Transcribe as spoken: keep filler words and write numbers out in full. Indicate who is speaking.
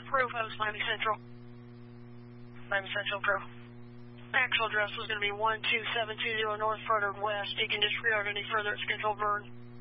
Speaker 1: Proof Host, Miami Central.
Speaker 2: Miami Central, Pro.
Speaker 1: Actual address was going to be one two seven two zero North Further West. You can disregard any further. It's controlled burn.